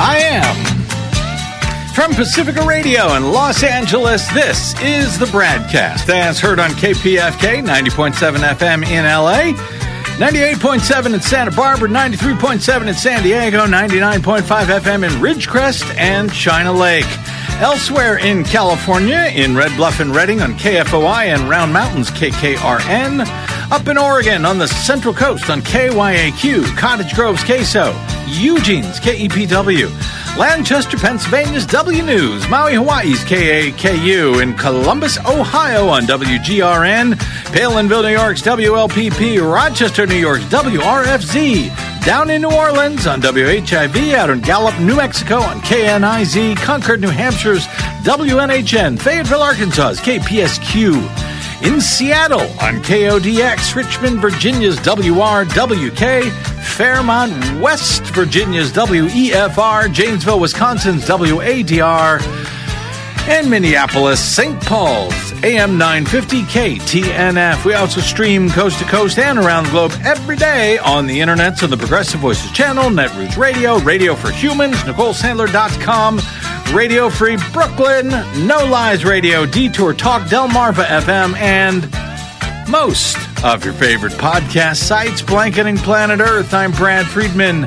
I am. From Pacifica Radio in Los Angeles, this is the Bradcast, as heard on KPFK 90.7 FM in LA, 98.7 in Santa Barbara, 93.7 in San Diego, 99.5 FM in Ridgecrest and China Lake. Elsewhere in California, in Red Bluff and Redding on KFOI and Round Mountains KKRN. Up in Oregon on the Central Coast on KYAQ, Cottage Grove's KSO, Eugene's KEPW, Lancaster, Pennsylvania's W News, Maui, Hawaii's KAKU, in Columbus, Ohio on WGRN, Palinville, New York's WLPP, Rochester, New York's WRFZ, down in New Orleans on WHIV, out in Gallup, New Mexico on KNIZ, Concord, New Hampshire's WNHN, Fayetteville, Arkansas's KPSQ, in Seattle on KODX, Richmond, Virginia's WRWK, Fairmont, West Virginia's WEFR, Janesville, Wisconsin's WADR, and Minneapolis, St. Paul's AM 950 KTNF. We also stream coast to coast and around the globe every day on the internet, on the Progressive Voices channel, Netroots Radio, Radio for Humans, NicoleSandler.com, Radio Free Brooklyn, No Lies Radio, Detour Talk, Delmarva FM, and most of your favorite podcast sites, blanketing planet Earth. I'm Brad Friedman,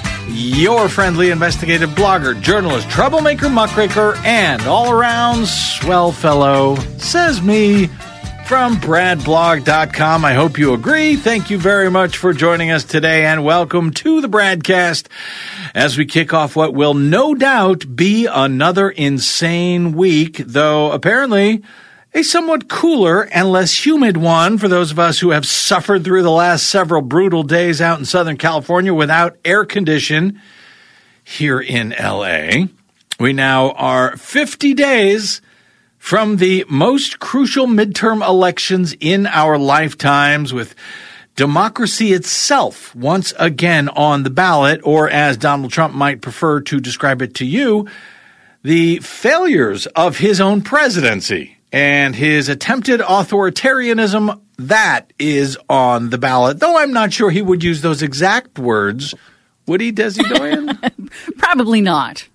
your friendly investigative blogger, journalist, troublemaker, muckraker, and all-around swell fellow, says me, from bradblog.com. I hope you agree. Thank you very much for joining us today, and welcome to the Bradcast as we kick off what will no doubt be another insane week, though apparently a somewhat cooler and less humid one for those of us who have suffered through the last several brutal days out in Southern California without air condition here in LA. We now are 50 days from the most crucial midterm elections in our lifetimes, with democracy itself once again on the ballot, or as Donald Trump might prefer to describe it to you, the failures of his own presidency and his attempted authoritarianism, that is on the ballot. Though I'm not sure he would use those exact words. Would he, Desi Doyen? Probably not.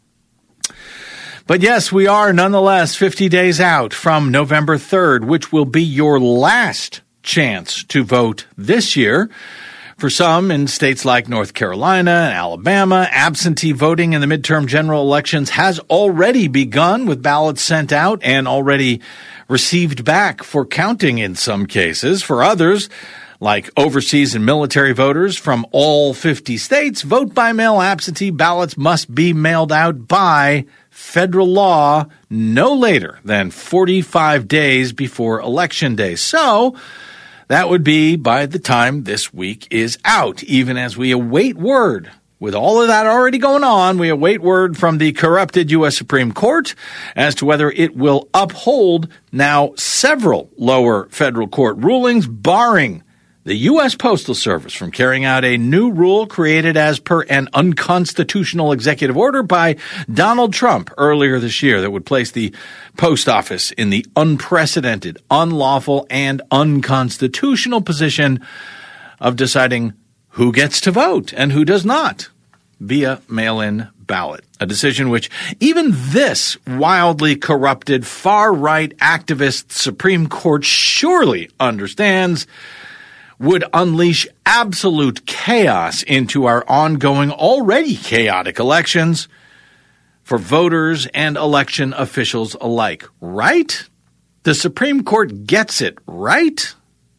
But yes, we are nonetheless 50 days out from November 3rd, which will be your last chance to vote this year. For some, in states like North Carolina and Alabama, absentee voting in the midterm general elections has already begun, with ballots sent out and already received back for counting in some cases. For others, like overseas and military voters from all 50 states, vote-by-mail absentee ballots must be mailed out by federal law no later than 45 days before Election Day. So that would be by the time this week is out, even as we await word. With all of that already going on, we await word from the corrupted U.S. Supreme Court as to whether it will uphold now several lower federal court rulings barring the U.S. Postal Service from carrying out a new rule created as per an unconstitutional executive order by Donald Trump earlier this year that would place the post office in the unprecedented, unlawful, and unconstitutional position of deciding who gets to vote and who does not via mail-in ballot. A decision which even this wildly corrupted far-right activist Supreme Court surely understands would unleash absolute chaos into our ongoing, already chaotic elections for voters and election officials alike. Right? The Supreme Court gets it, right?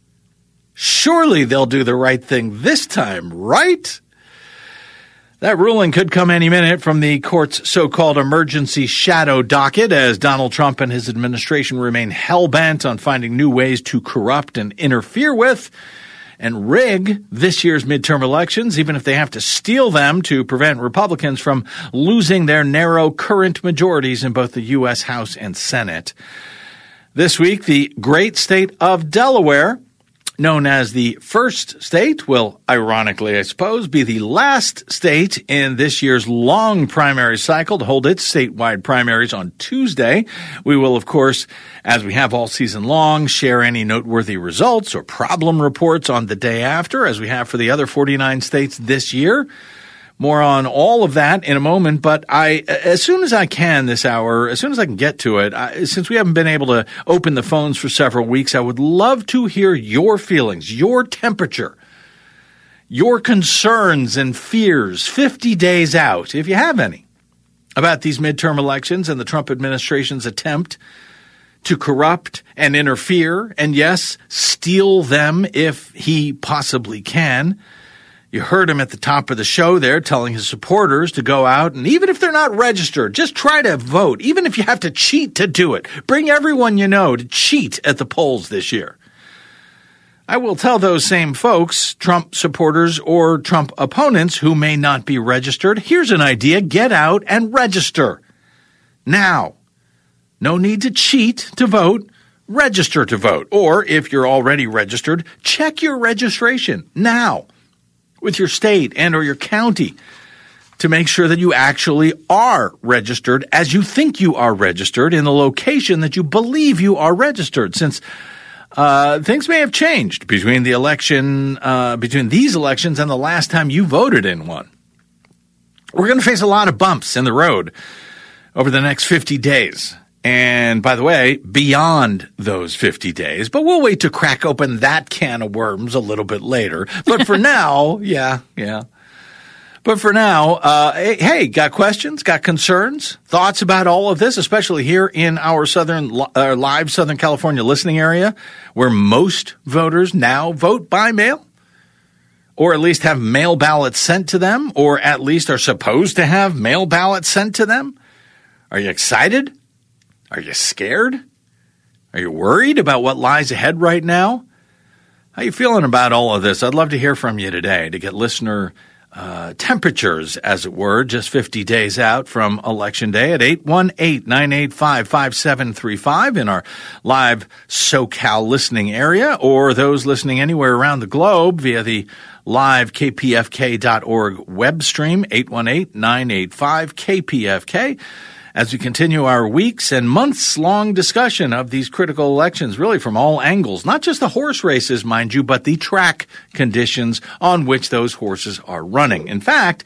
Surely they'll do the right thing this time, right? That ruling could come any minute from the court's so-called emergency shadow docket, as Donald Trump and his administration remain hell-bent on finding new ways to corrupt and interfere with and rig this year's midterm elections, even if they have to steal them to prevent Republicans from losing their narrow current majorities in both the U.S. House and Senate. This week, the great state of Delaware, known as the first state, will, ironically, I suppose, be the last state in this year's long primary cycle to hold its statewide primaries on Tuesday. We will, of course, as we have all season long, share any noteworthy results or problem reports on the day after, as we have for the other 49 states this year. More on all of that in a moment, but as soon as I can this hour, as soon as I can get to it, since we haven't been able to open the phones for several weeks, I would love to hear your feelings, your temperature, your concerns and fears 50 days out, if you have any, about these midterm elections and the Trump administration's attempt to corrupt and interfere and, yes, steal them if he possibly can. You heard him at the top of the show there telling his supporters to go out, and even if they're not registered, just try to vote. Even if you have to cheat to do it, bring everyone you know to cheat at the polls this year. I will tell those same folks, Trump supporters or Trump opponents who may not be registered, here's an idea: get out and register now. No need to cheat to vote. Register to vote. Or if you're already registered, check your registration now with your state and or your county to make sure that you actually are registered as you think you are registered in the location that you believe you are registered, since things may have changed between the election, between these elections and the last time you voted in one. We're going to face a lot of bumps in the road over the next 50 days. And by the way, beyond those 50 days, but we'll wait to crack open that can of worms a little bit later. But for now, yeah. But for now, hey, got questions, got concerns, thoughts about all of this, especially here in our live Southern California listening area, where most voters now vote by mail, or at least have mail ballots sent to them, or at least are supposed to have mail ballots sent to them. Are you excited? Are you scared? Are you worried about what lies ahead right now? How you feeling about all of this? I'd love to hear from you today to get listener temperatures, as it were, just 50 days out from Election Day at 818-985-5735 in our live SoCal listening area, or those listening anywhere around the globe via the live kpfk.org web stream, 818-985-KPFK. As we continue our weeks and months-long discussion of these critical elections, really from all angles, not just the horse races, mind you, but the track conditions on which those horses are running. In fact,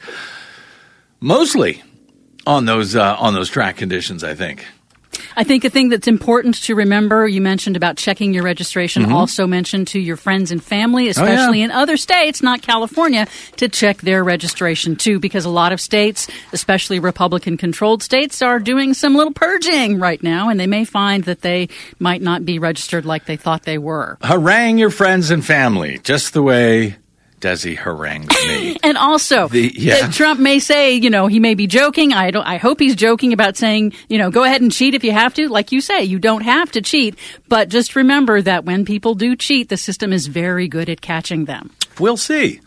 mostly on those track conditions, I think. I think a thing that's important to remember, you mentioned about checking your registration, also mention to your friends and family, especially in other states, not California, to check their registration too, because a lot of states, especially Republican-controlled states, are doing some little purging right now, and they may find that they might not be registered like they thought they were. Harangue your friends and family, just the way Desi harangued me. And also, Trump may say, he may be joking. I hope he's joking about saying, go ahead and cheat if you have to. Like you say, you don't have to cheat. But just remember that when people do cheat, the system is very good at catching them. We'll see.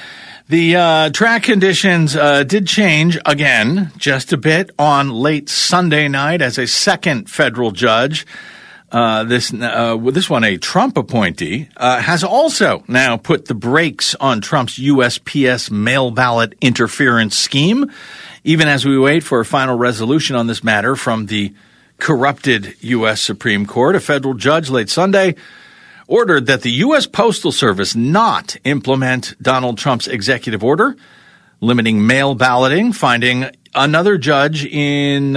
The track conditions did change again just a bit on late Sunday night as a second federal judge, this one a Trump appointee, has also now put the brakes on Trump's USPS mail ballot interference scheme, even as we wait for a final resolution on this matter from the corrupted U.S. Supreme Court. A federal judge late Sunday ordered that the U.S. Postal Service not implement Donald Trump's executive order limiting mail balloting, finding another judge in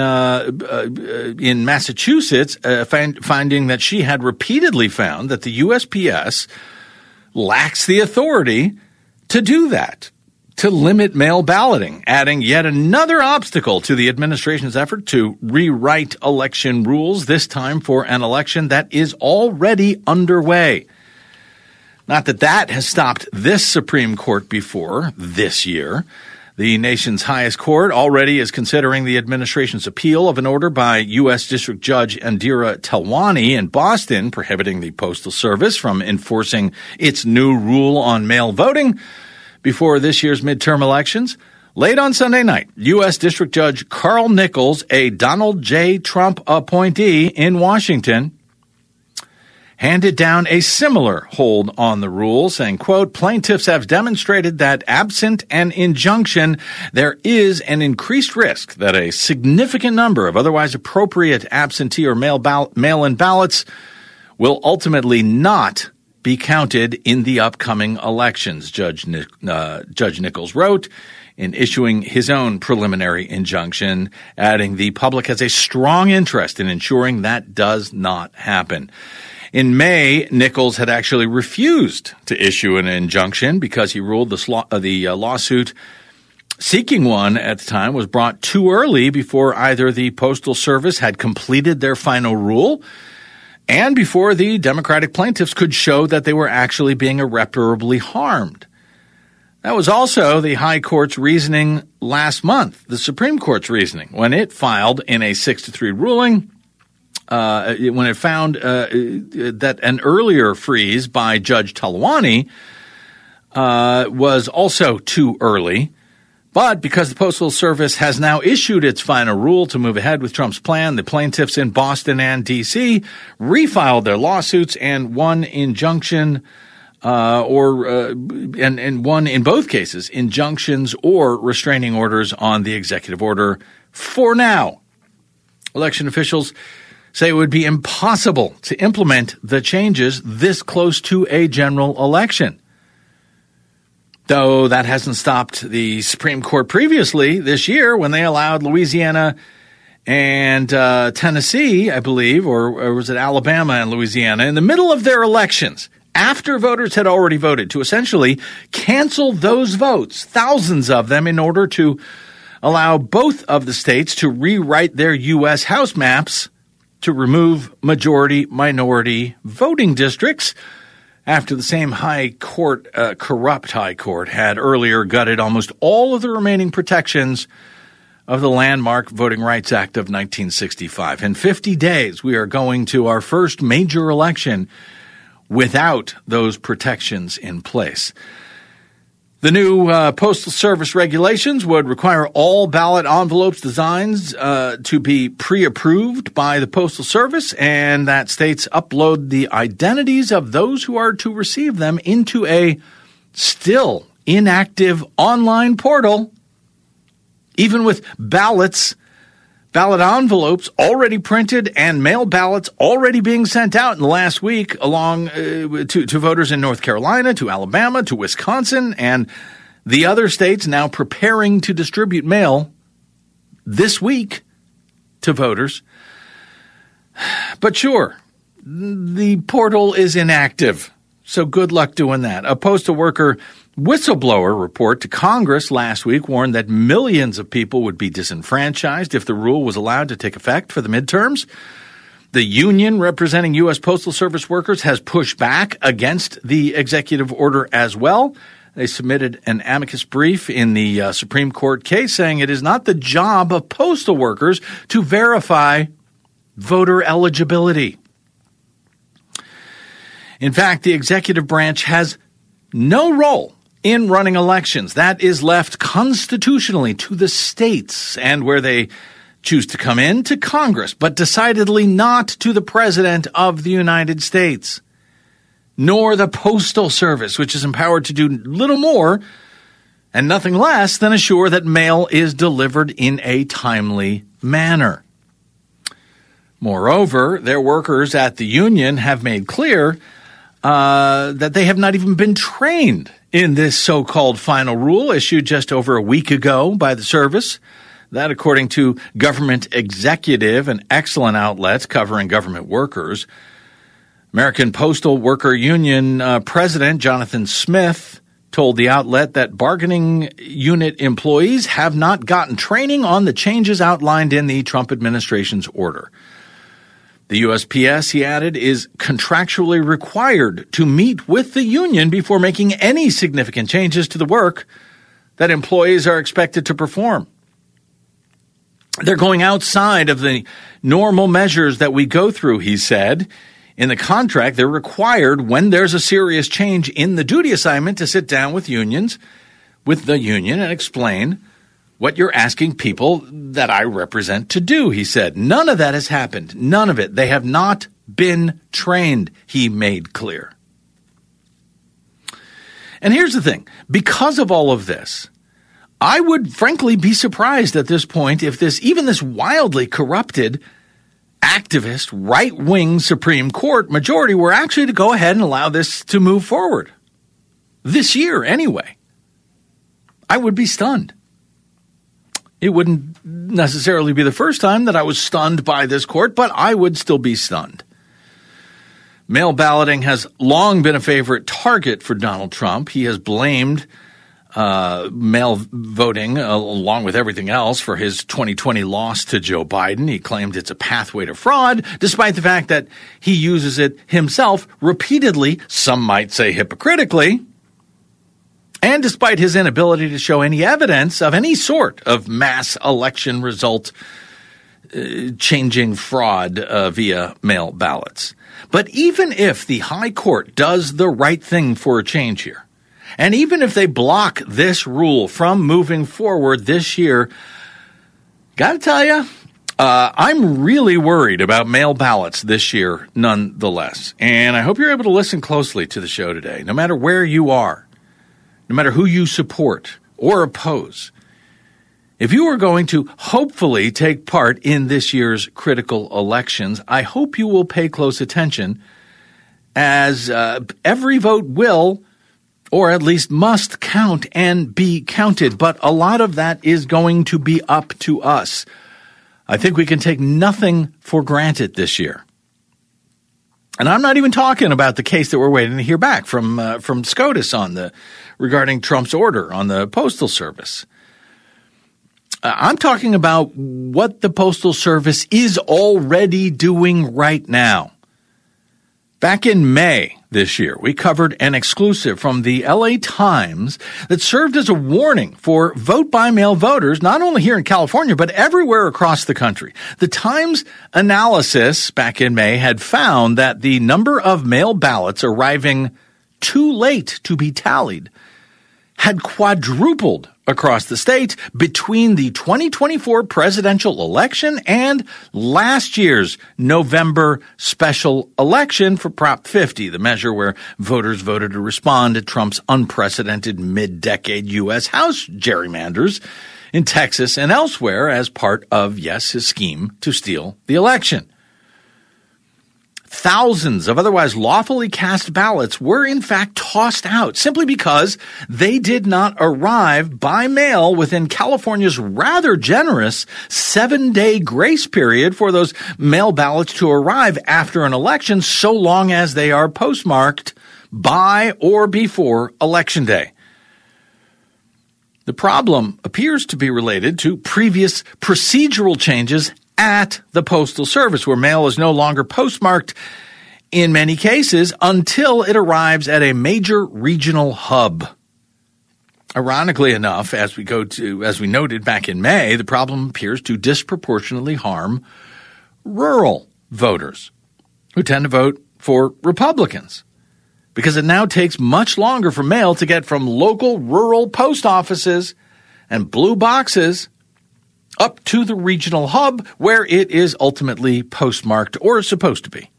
Massachusetts finding that she had repeatedly found that the USPS lacks the authority to do that, to limit mail balloting, adding yet another obstacle to the administration's effort to rewrite election rules, this time for an election that is already underway. Not that that has stopped this Supreme Court before this year. The nation's highest court already is considering the administration's appeal of an order by U.S. District Judge Indira Telwani in Boston prohibiting the Postal Service from enforcing its new rule on mail voting before this year's midterm elections. Late on Sunday night, U.S. District Judge Carl Nichols, a Donald J. Trump appointee in Washington, handed down a similar hold on the rule, saying, quote, plaintiffs have demonstrated that absent an injunction, there is an increased risk that a significant number of otherwise appropriate absentee or mail-in ballots will ultimately not be counted in the upcoming elections, Judge Nichols wrote in issuing his own preliminary injunction, adding the public has a strong interest in ensuring that does not happen. In May, Nichols had actually refused to issue an injunction because he ruled the lawsuit seeking one at the time was brought too early before either the Postal Service had completed their final rule and before the Democratic plaintiffs could show that they were actually being irreparably harmed. That was also the High Court's reasoning last month, the Supreme Court's reasoning, when it filed in a 6-3 ruling, when it found that an earlier freeze by Judge Talwani was also too early. But because the Postal Service has now issued its final rule to move ahead with Trump's plan, the plaintiffs in Boston and D.C. refiled their lawsuits and won injunction and won in both cases injunctions or restraining orders on the executive order for now. Election officials say it would be impossible to implement the changes this close to a general election. Though that hasn't stopped the Supreme Court previously this year when they allowed Louisiana and Tennessee, I believe, or was it Alabama and Louisiana, in the middle of their elections, after voters had already voted, to essentially cancel those votes, thousands of them, in order to allow both of the states to rewrite their U.S. House maps to remove majority-minority voting districts after the same corrupt high court had earlier gutted almost all of the remaining protections of the landmark Voting Rights Act of 1965. In 50 days, we are going to our first major election without those protections in place. The new Postal Service regulations would require all ballot envelopes designs to be pre-approved by the Postal Service, and that states upload the identities of those who are to receive them into a still inactive online portal, even with ballot envelopes already printed and mail ballots already being sent out in the last week along to voters in North Carolina, to Alabama, to Wisconsin, and the other states now preparing to distribute mail this week to voters. But sure, the portal is inactive, so good luck doing that. A postal worker whistleblower report to Congress last week warned that millions of people would be disenfranchised if the rule was allowed to take effect for the midterms. The union representing U.S. Postal Service workers has pushed back against the executive order as well. They submitted an amicus brief in the Supreme Court case saying it is not the job of postal workers to verify voter eligibility. In fact, the executive branch has no role in running elections. That is left constitutionally to the states, and where they choose to come in, to Congress, but decidedly not to the President of the United States, nor the Postal Service, which is empowered to do little more and nothing less than assure that mail is delivered in a timely manner. Moreover, their workers at the union have made clear that they have not even been trained in this so-called final rule issued just over a week ago by the service. That, according to Government Executive, an excellent outlet covering government workers. American Postal Worker Union President Jonathan Smith told the outlet that bargaining unit employees have not gotten training on the changes outlined in the Trump administration's order. The USPS, he added, is contractually required to meet with the union before making any significant changes to the work that employees are expected to perform. They're going outside of the normal measures that we go through, he said. In the contract, they're required, when there's a serious change in the duty assignment, to sit down with the union and explain what you're asking people that I represent to do, he said. None of that has happened. None of it. They have not been trained, he made clear. And here's the thing. Because of all of this, I would frankly be surprised at this point if even this wildly corrupted activist right-wing Supreme Court majority were actually to go ahead and allow this to move forward. This year, anyway. I would be stunned. It wouldn't necessarily be the first time that I was stunned by this court, but I would still be stunned. Mail balloting has long been a favorite target for Donald Trump. He has blamed mail voting, along with everything else, for his 2020 loss to Joe Biden. He claimed it's a pathway to fraud, despite the fact that he uses it himself repeatedly, some might say hypocritically, and despite his inability to show any evidence of any sort of mass election result changing fraud via mail ballots. But even if the High Court does the right thing for a change here, and even if they block this rule from moving forward this year, gotta tell you, I'm really worried about mail ballots this year nonetheless. And I hope you're able to listen closely to the show today, no matter where you are, no matter who you support or oppose. If you are going to hopefully take part in this year's critical elections, I hope you will pay close attention, as every vote will, or at least must, count and be counted. But a lot of that is going to be up to us. I think we can take nothing for granted this year. And I'm not even talking about the case that we're waiting to hear back from SCOTUS regarding Trump's order on the Postal Service. I'm talking about what the Postal Service is already doing right now. Back in May this year, we covered an exclusive from the LA Times that served as a warning for vote-by-mail voters, not only here in California, but everywhere across the country. The Times analysis back in May had found that the number of mail ballots arriving too late to be tallied had quadrupled across the state between the 2024 presidential election and last year's November special election for Prop 50, the measure where voters voted to respond to Trump's unprecedented mid-decade U.S. House gerrymanders in Texas and elsewhere as part of, yes, his scheme to steal the election. Thousands of otherwise lawfully cast ballots were in fact tossed out simply because they did not arrive by mail within California's rather generous 7-day grace period for those mail ballots to arrive after an election, so long as they are postmarked by or before Election Day. The problem appears to be related to previous procedural changes at the Postal Service, where mail is no longer postmarked in many cases until it arrives at a major regional hub. Ironically enough, as we noted back in May, the problem appears to disproportionately harm rural voters who tend to vote for Republicans, because it now takes much longer for mail to get from local rural post offices and blue boxes up to the regional hub where it is ultimately postmarked or is supposed to be.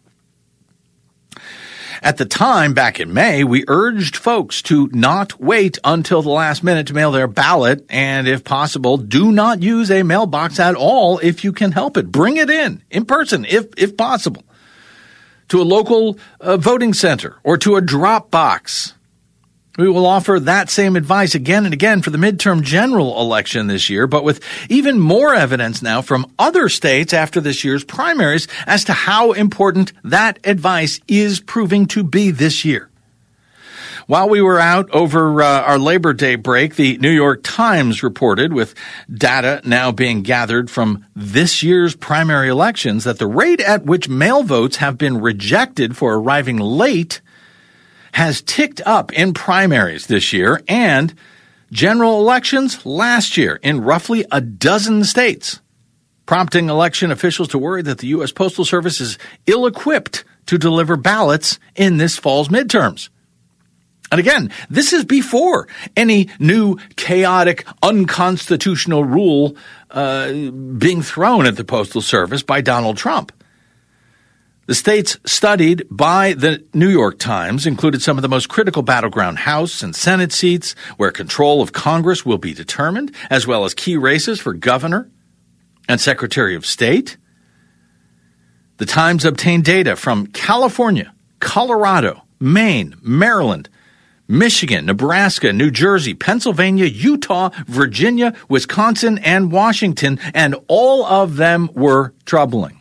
At the time, back in May, we urged folks to not wait until the last minute to mail their ballot, and if possible, do not use a mailbox at all if you can help it. Bring it in person, if possible, to a local voting center or to a drop box. We will offer that same advice again and again for the midterm general election this year, but with even more evidence now from other states after this year's primaries as to how important that advice is proving to be this year. While we were out over our Labor Day break, the New York Times reported, with data now being gathered from this year's primary elections, that the rate at which mail votes have been rejected for arriving late has ticked up in primaries this year and general elections last year in roughly a dozen states, prompting election officials to worry that the U.S. Postal Service is ill-equipped to deliver ballots in this fall's midterms. And again, this is before any new chaotic, unconstitutional rule being thrown at the Postal Service by Donald Trump. The states studied by the New York Times included some of the most critical battleground House and Senate seats where control of Congress will be determined, as well as key races for governor and Secretary of State. The Times obtained data from California, Colorado, Maine, Maryland, Michigan, Nebraska, New Jersey, Pennsylvania, Utah, Virginia, Wisconsin, and Washington, and all of them were troubling.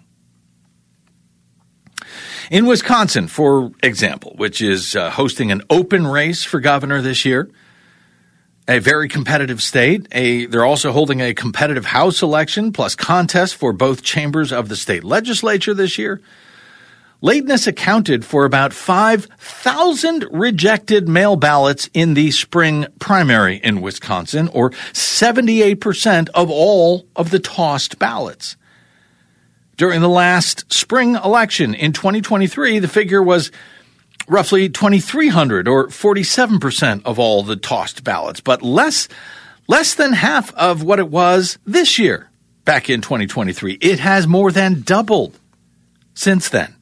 In Wisconsin, for example, which is hosting an open race for governor this year, a very competitive state, they're also holding a competitive House election plus contest for both chambers of the state legislature this year. Lateness accounted for about 5,000 rejected mail ballots in the spring primary in Wisconsin, or 78% of all of the tossed ballots. During the last spring election in 2023, the figure was roughly 2,300, or 47% of all the tossed ballots, but less than half of what it was this year, back in 2023. It has more than doubled since then.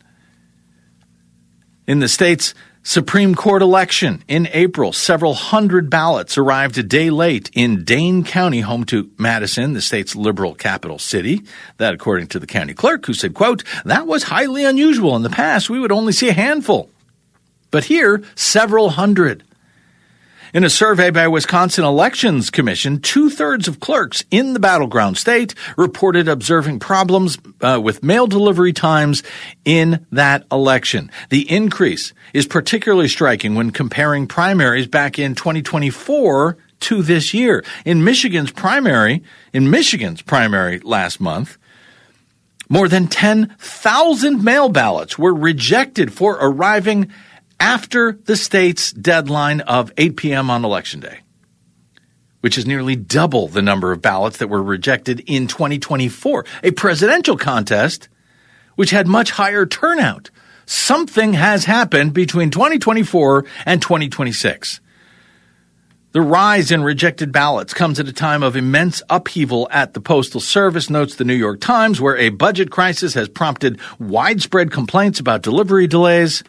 In the state's Supreme Court election in April, several hundred ballots arrived a day late in Dane County, home to Madison, the state's liberal capital city. That, according to the county clerk, who said, quote, "That was highly unusual. In the past, we would only see a handful. But here, several hundred." In a survey by Wisconsin Elections Commission, 2/3 of clerks in the battleground state reported observing problems with mail delivery times in that election. The increase is particularly striking when comparing primaries back in 2024 to this year. In Michigan's primary last month, more than 10,000 mail ballots were rejected for arriving after the state's deadline of 8 p.m. on Election Day, which is nearly double the number of ballots that were rejected in 2024, a presidential contest which had much higher turnout. Something has happened between 2024 and 2026. The rise in rejected ballots comes at a time of immense upheaval at the Postal Service, notes the New York Times, where a budget crisis has prompted widespread complaints about delivery delays.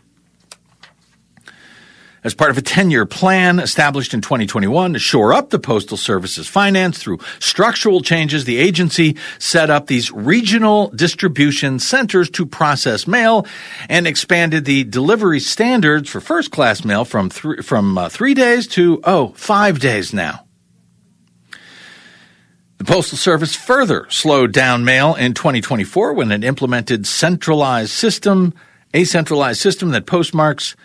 As part of a 10-year plan established in 2021 to shore up the Postal Service's finance through structural changes, the agency set up these regional distribution centers to process mail and expanded the delivery standards for first-class mail from 3 days to 5 days now. The Postal Service further slowed down mail in 2024 when it implemented a centralized system that postmarks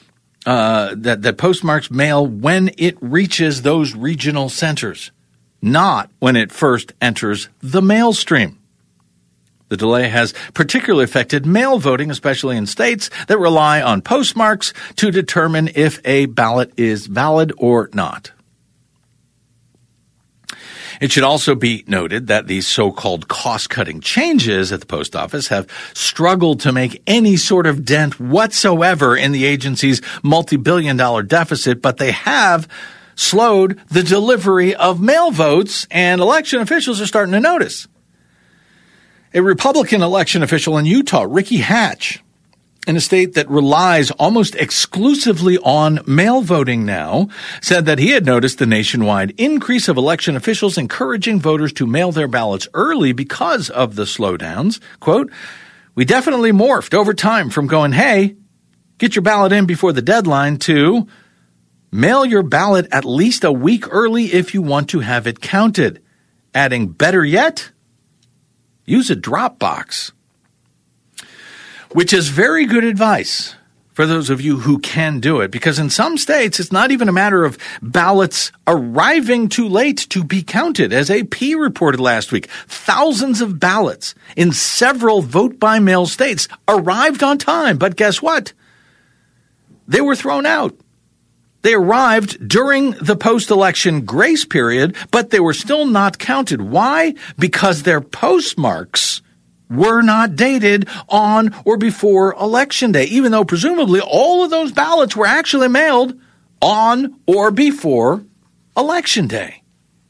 mail when it reaches those regional centers, not when it first enters the mail stream. The delay has particularly affected mail voting, especially in states that rely on postmarks to determine if a ballot is valid or not. It should also be noted that these so-called cost-cutting changes at the post office have struggled to make any sort of dent whatsoever in the agency's multi-billion-dollar deficit, but they have slowed the delivery of mail votes, and election officials are starting to notice. A Republican election official in Utah, Ricky Hatch, in a state that relies almost exclusively on mail voting now, said that he had noticed the nationwide increase of election officials encouraging voters to mail their ballots early because of the slowdowns. Quote, "We definitely morphed over time from going, hey, get your ballot in before the deadline, to mail your ballot at least a week early if you want to have it counted. Adding, better yet, use a drop box." Which is very good advice for those of you who can do it, because in some states, it's not even a matter of ballots arriving too late to be counted. As AP reported last week, thousands of ballots in several vote-by-mail states arrived on time. But guess what? They were thrown out. They arrived during the post-election grace period, but they were still not counted. Why? Because their postmarks were not dated on or before Election Day, even though presumably all of those ballots were actually mailed on or before Election Day.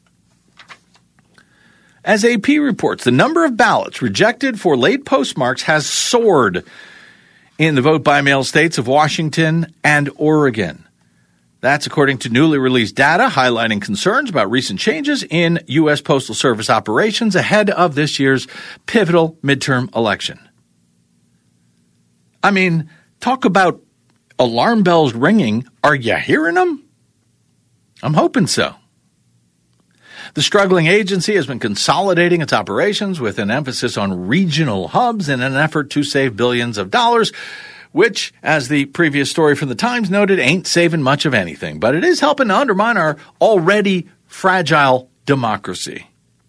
As AP reports, the number of ballots rejected for late postmarks has soared in the vote-by-mail states of Washington and Oregon. That's according to newly released data highlighting concerns about recent changes in U.S. Postal Service operations ahead of this year's pivotal midterm election. I mean, talk about alarm bells ringing. Are you hearing them? I'm hoping so. The struggling agency has been consolidating its operations with an emphasis on regional hubs in an effort to save billions of dollars, which, as the previous story from the Times noted, ain't saving much of anything. But it is helping to undermine our already fragile democracy.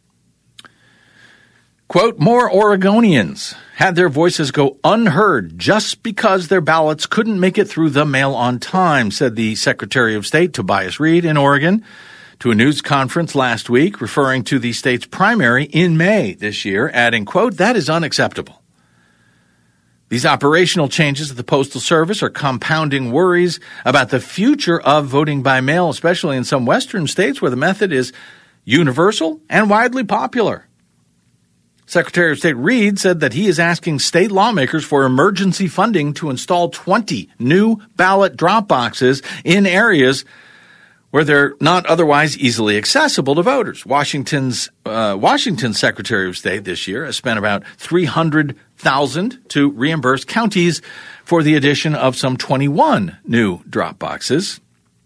Quote, more Oregonians had their voices go unheard just because their ballots couldn't make it through the mail on time, said the Secretary of State Tobias Reed in Oregon to a news conference last week, referring to the state's primary in May this year, adding, quote, that is unacceptable. These operational changes at the Postal Service are compounding worries about the future of voting by mail, especially in some western states where the method is universal and widely popular. Secretary of State Reed said that he is asking state lawmakers for emergency funding to install 20 new ballot drop boxes in areas where they're not otherwise easily accessible to voters. Washington's Secretary of State this year has spent about $300,000 to reimburse counties for the addition of some 21 new drop boxes.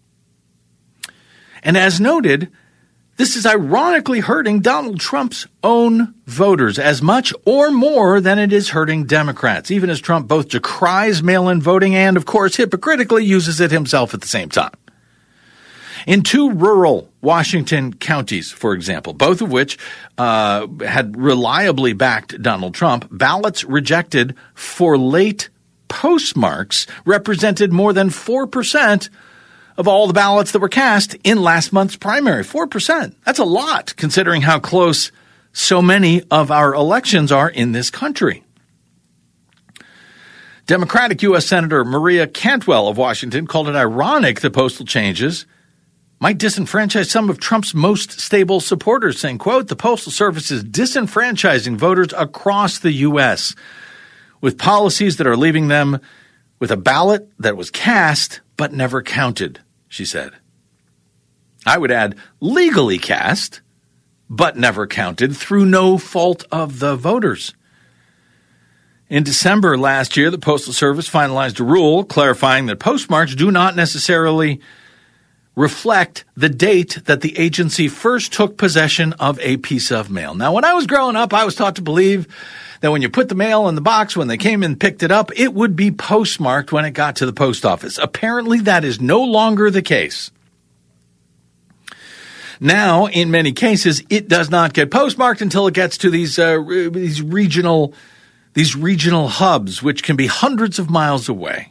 And as noted, this is ironically hurting Donald Trump's own voters as much or more than it is hurting Democrats, even as Trump both decries mail-in voting and, of course, hypocritically uses it himself at the same time. In two rural Washington counties, for example, both of which had reliably backed Donald Trump, ballots rejected for late postmarks represented more than 4% of all the ballots that were cast in last month's primary. 4%. That's a lot, considering how close so many of our elections are in this country. Democratic U.S. Senator Maria Cantwell of Washington called it ironic that postal changes might disenfranchise some of Trump's most stable supporters, saying, quote, the Postal Service is disenfranchising voters across the U.S. with policies that are leaving them with a ballot that was cast but never counted, she said. I would add legally cast but never counted through no fault of the voters. In December last year, the Postal Service finalized a rule clarifying that postmarks do not necessarily reflect the date that the agency first took possession of a piece of mail. Now, when I was growing up, I was taught to believe that when you put the mail in the box, when they came and picked it up, it would be postmarked when it got to the post office. Apparently, that is no longer the case. Now, in many cases, it does not get postmarked until it gets to these regional hubs, which can be hundreds of miles away.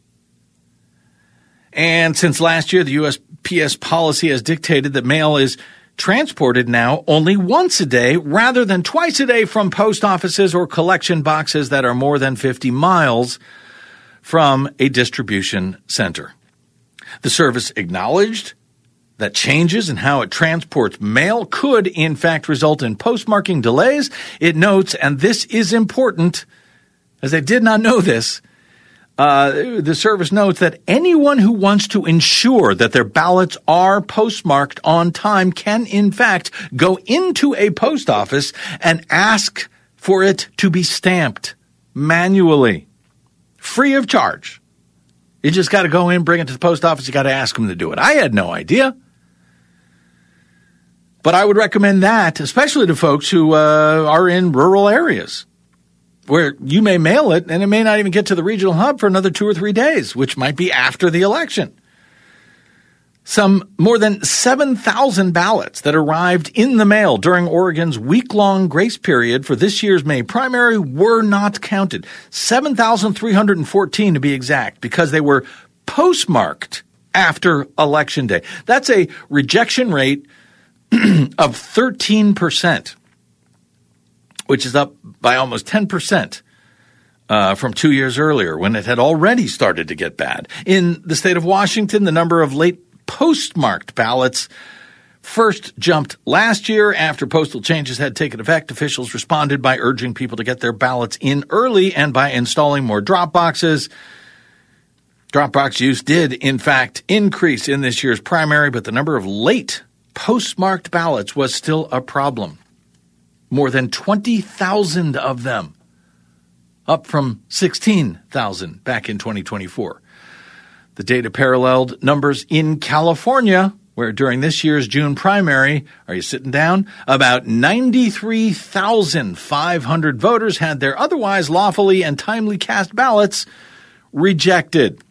And since last year, the USPS policy has dictated that mail is transported now only once a day rather than twice a day from post offices or collection boxes that are more than 50 miles from a distribution center. The service acknowledged that changes in how it transports mail could, in fact, result in postmarking delays. It notes, and this is important, as I did not know this, the service notes that anyone who wants to ensure that their ballots are postmarked on time can, in fact, go into a post office and ask for it to be stamped manually, free of charge. You just got to go in, bring it to the post office. You got to ask them to do it. I had no idea. But I would recommend that, especially to folks who are in rural areas, where you may mail it and it may not even get to the regional hub for another 2 or 3 days, which might be after the election. Some more than 7,000 ballots that arrived in the mail during Oregon's week-long grace period for this year's May primary were not counted. 7,314 to be exact, because they were postmarked after Election Day. That's a rejection rate of 13%. Which is up by almost 10% from 2 years earlier when it had already started to get bad. In the state of Washington, the number of late postmarked ballots first jumped last year after postal changes had taken effect. Officials responded by urging people to get their ballots in early and by installing more drop boxes. Drop box use did, in fact, increase in this year's primary, but the number of late postmarked ballots was still a problem. More than 20,000 of them, up from 16,000 back in 2024. The data paralleled numbers in California, where during this year's June primary, are you sitting down? About 93,500 voters had their otherwise lawfully and timely cast ballots rejected.